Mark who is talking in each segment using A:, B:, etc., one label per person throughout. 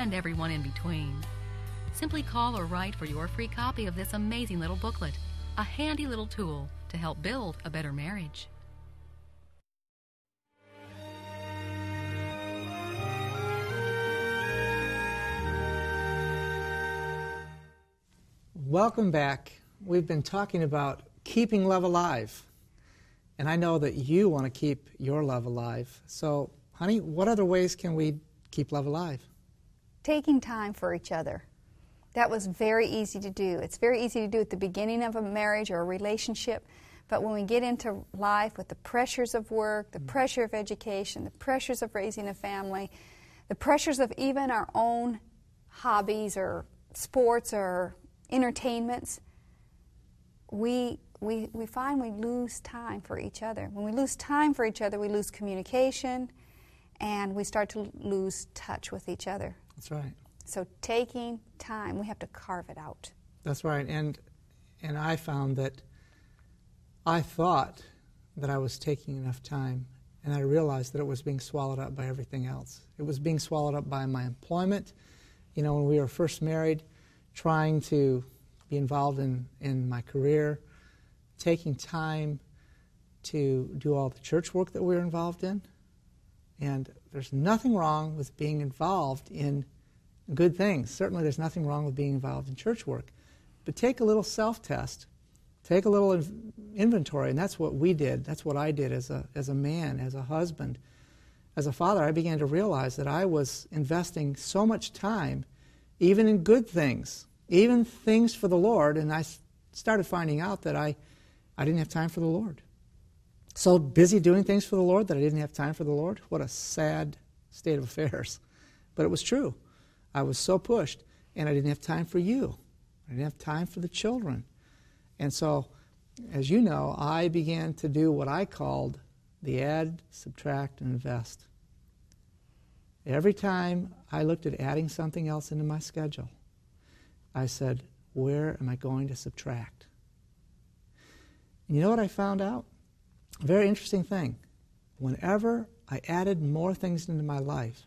A: and everyone in between. Simply call or write for your free copy of this amazing little booklet, a handy little tool to help build a better marriage.
B: Welcome back. We've been talking about keeping love alive. And I know that you want to keep your love alive. So, honey, what other ways can we keep love alive?
C: Taking time for each other. That was very easy to do. It's very easy to do at the beginning of a marriage or a relationship. But when we get into life with the pressures of work, the pressure of education, the pressures of raising a family, the pressures of even our own hobbies or sports or entertainments, we find we lose time for each other. When we lose time for each other, we lose communication, and we start to lose touch with each other.
B: That's right.
C: So taking time, we have to carve it out.
B: That's right. And I found that I thought that I was taking enough time, and I realized that it was being swallowed up by everything else. It was being swallowed up by my employment. You know, when we were first married, trying to be involved in my career, taking time to do all the church work that we were involved in. And there's nothing wrong with being involved in good things. Certainly there's nothing wrong with being involved in church work. But take a little self-test. Take a little inventory, and that's what we did. That's what I did as a man, as a husband. As a father, I began to realize that I was investing so much time even in good things, even things for the Lord, and I started finding out that I didn't have time for the Lord. So busy doing things for the Lord that I didn't have time for the Lord. What a sad state of affairs. But it was true. I was so pushed, and I didn't have time for you. I didn't have time for the children. And so, as you know, I began to do what I called the add, subtract, and invest. Every time I looked at adding something else into my schedule, I said, where am I going to subtract? And you know what I found out? A very interesting thing. Whenever I added more things into my life,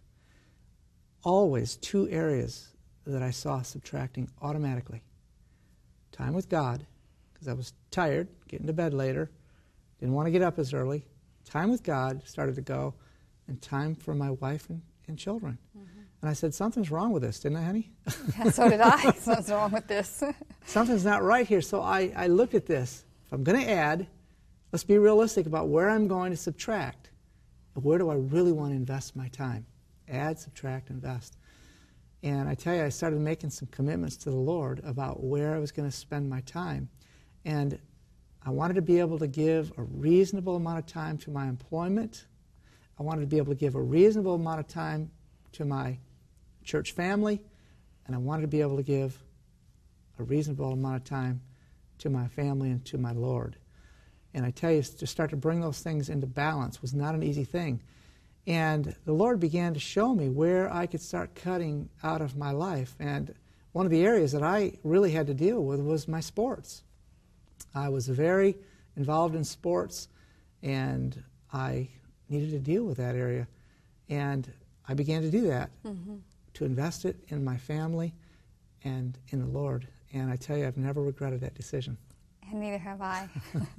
B: always two areas that I saw subtracting automatically. Time with God, because I was tired, getting to bed later, didn't want to get up as early. Time with God started to go, and time for my wife and children. Mm-hmm. And I said, something's wrong with this, didn't I, honey?
C: Yeah, so did I. Something's wrong with this.
B: Something's not right here. So I looked at this. If I'm going to add, let's be realistic about where I'm going to subtract. And where do I really want to invest my time? Add, subtract, invest. And I tell you, I started making some commitments to the Lord about where I was going to spend my time. And I wanted to be able to give a reasonable amount of time to my employment. I wanted to be able to give a reasonable amount of time to my church family. And I wanted to be able to give a reasonable amount of time to my family and to my Lord. And I tell you, to start to bring those things into balance was not an easy thing. And the Lord began to show me where I could start cutting out of my life. And one of the areas that I really had to deal with was my sports. I was very involved in sports, and I needed to deal with that area. And I began to do that, to invest it in my family and in the Lord. And I tell you, I've never regretted that decision.
C: And neither have I.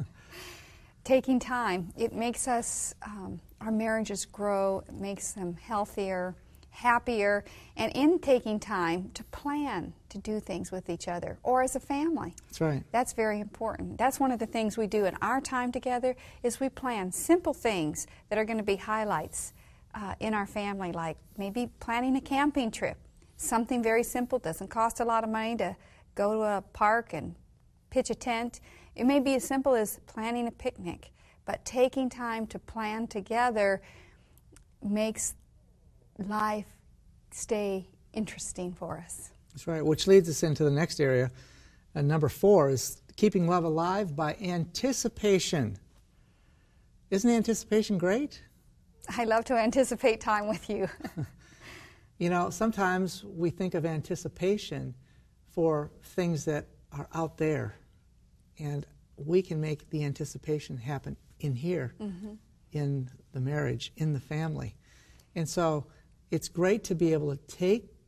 C: Taking time, it makes us, our marriages grow, it makes them healthier, happier, and in taking time to plan to do things with each other or as a family.
B: That's right.
C: That's very important. That's one of the things we do in our time together is we plan simple things that are going to be highlights in our family, like maybe planning a camping trip. Something very simple, doesn't cost a lot of money to go to a park and pitch a tent. It may be as simple as planning a picnic, but taking time to plan together makes life stay interesting for us.
B: That's right, which leads us into the next area. Number 4 is keeping love alive by anticipation. Isn't anticipation great?
C: I love to anticipate time with you.
B: You know, sometimes we think of anticipation for things that are out there, and we can make the anticipation happen in here, in the marriage, in the family. And so it's great to be able to take